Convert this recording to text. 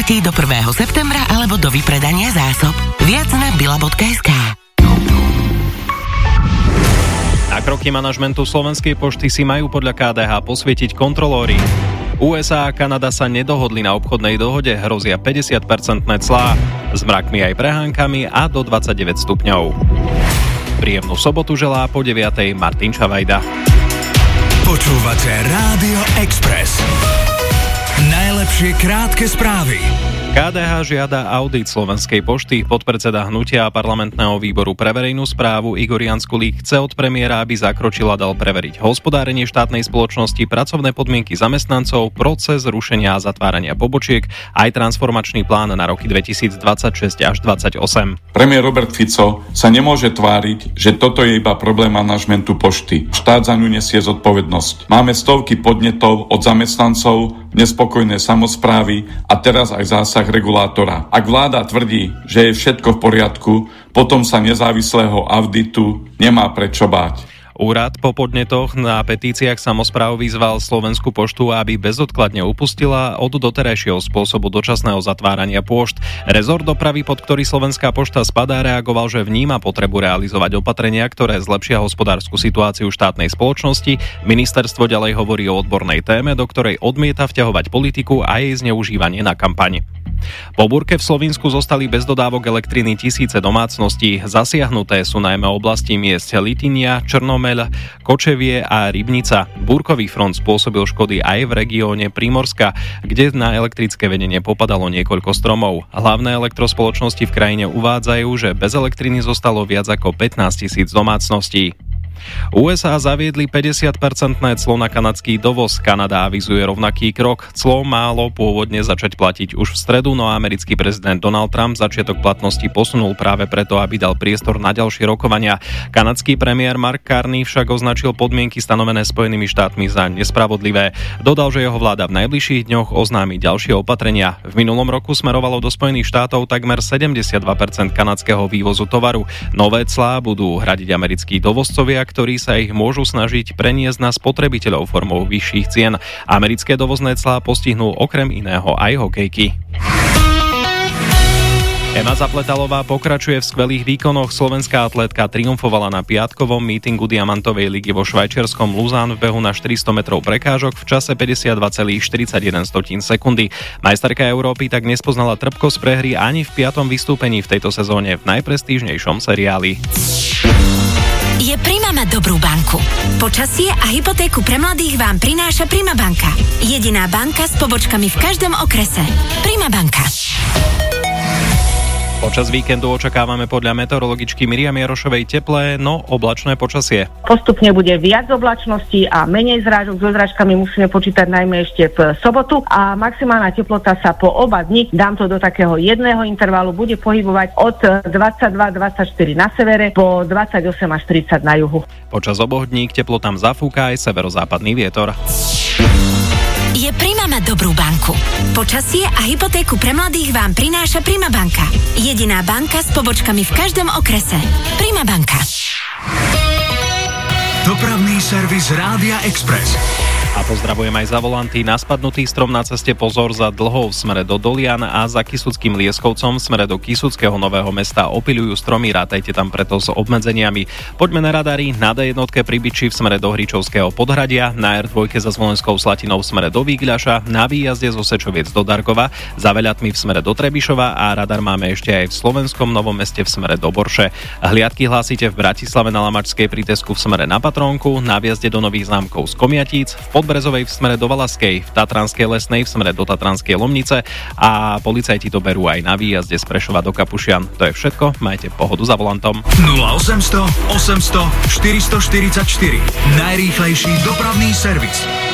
platí do 1. septembra alebo do vypredania zásob. Viac na bila.sk. Na kroky manažmentu Slovenskej pošty si majú podľa KDH posvietiť kontrolóri. USA a Kanada sa nedohodli na obchodnej dohode, hrozia 50% clá, s mrakmi aj prehánkami a do 29 stupňov. Príjemnú sobotu želá po 9:00 Martin Čavajda. Počúvate Rádio Express. Najlepšie krátke správy. KDH žiada audit Slovenskej pošty. Podpredseda hnutia a parlamentného výboru pre verejnú správu Igor Janskulík chce od premiéra, aby zakročil a dal preveriť hospodárenie štátnej spoločnosti, pracovné podmienky zamestnancov, proces rušenia a zatvárania pobočiek, aj transformačný plán na roky 2026 až 2028. Premiér Robert Fico sa nemôže tváriť, že toto je iba problém manažmentu pošty. Štát za ňu nesie zodpovednosť. Máme stovky podnetov od zamestnancov, nespokojné samosprávy a teraz aj zásah regulátora. Ak vláda tvrdí, že je všetko v poriadku, potom sa nezávislého auditu nemá prečo báť. Úrad po podnetoch na petíciách samospráv vyzval Slovenskú poštu, aby bezodkladne upustila od doterajšieho spôsobu dočasného zatvárania pôšt. Rezort dopravy, pod ktorý Slovenská pošta spadá, reagoval, že vníma potrebu realizovať opatrenia, ktoré zlepšia hospodársku situáciu štátnej spoločnosti. Ministerstvo ďalej hovorí o odbornej téme, do ktorej odmieta vťahovať politiku a jej zneužívanie na kampaň. Po búrke v Slovinsku zostali bez dodávok elektriny tisíce domácností. Zasiahnuté sú najmä oblasti miest Litínia, Črnomeľ, Kočevie a Rybnica. Búrkový front spôsobil škody aj v regióne Primorska, kde na elektrické vedenie popadalo niekoľko stromov. Hlavné elektrospoločnosti v krajine uvádzajú, že bez elektriny zostalo viac ako 15 000 domácností. USA zaviedli 50% clo na kanadský dovoz. Kanada avizuje rovnaký krok. Clo málo pôvodne začať platiť už v stredu, no americký prezident Donald Trump začiatok platnosti posunul práve preto, aby dal priestor na ďalšie rokovania. Kanadský premiér Mark Carney však označil podmienky stanovené Spojenými štátmi za nespravodlivé. Dodal, že jeho vláda v najbližších dňoch oznámi ďalšie opatrenia. V minulom roku smerovalo do Spojených štátov takmer 72% kanadského vývozu tovaru. Nové clá budú hradiť americkí dovozcovia, ktorí sa ich môžu snažiť preniesť na spotrebiteľov formou vyšších cien. Americké dovozné clá postihnú okrem iného aj hokejky. Ema Zapletalová pokračuje v skvelých výkonoch. Slovenská atlétka triumfovala na piatkovom mítingu Diamantovej ligy vo švajčiarskom Lausanne v behu na 400 metrov prekážok v čase 52,41 sekundy. Majsterka Európy tak nespoznala trpkosť prehry ani v 5. vystúpení v tejto sezóne v najprestížnejšom seriáli. Je Prima mať dobrú banku. Počasie a hypotéku pre mladých vám prináša Prima banka. Jediná banka s pobočkami v každom okrese. Prima banka. Počas víkendu očakávame podľa meteorologičky Miriam Jarošovej teplé, no oblačné počasie. Postupne bude viac oblačností a menej zrážok. So zrážkami musíme počítať najmä ešte v sobotu a maximálna teplota sa po oba dni, dám to do takého jedného intervalu, bude pohybovať od 22-24 na severe po 28 až 30 na juhu. Počas oboch dní k teplotám zafúka aj severozápadný vietor. Je Prima mať dobrú banku. Počasie a hypotéku pre mladých vám prináša Prima banka. Jediná banka s pobočkami v každom okrese. Prima banka. Dopravný servis Rádia Express. A pozdravujem aj za volanty. Na spadnutý strom na ceste pozor za Dlhou v smere do Dolian a za Kysuckým Lieskovcom v smere do Kysuckého Nového Mesta opiľujú stromy, rátajte tam preto s obmedzeniami. Poďme na radary. Na D1 pri Byči v smere do Hričovského Podhradia, na R2 za Zvolenskou Slatinou v smere do Výgľaša, na výjazde zo Sečoviec do Dargova, za Veľatmi v smere do Trebišova a radar máme ešte aj v Slovenskom Novom Meste v smere do Borše. Hliadky hlásite v Bratislave na Lamačskej pri Tesku v smere na Patrónku, na výjazde do Nových Zámkov z Komiatíc, v Podbrezovej v smere do Valaskej, v Tatranskej Lesnej v smere do Tatranskej Lomnice a policajti to berú aj na výjazde z Prešova do Kapušian. To je všetko, majte pohodu za volantom. 0800 800 444. Najrýchlejší dopravný servis.